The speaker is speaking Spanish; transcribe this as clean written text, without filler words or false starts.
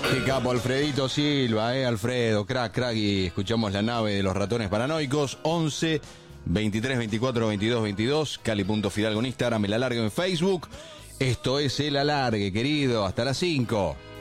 Qué capo, Alfredito Silva, Alfredo, crack, y escuchamos La Nave de los Ratones Paranoicos. 11 23 24 22 22, Cali.Fidalgo en Instagram, El Alargue en Facebook. Esto es El Alargue, querido, hasta las 5.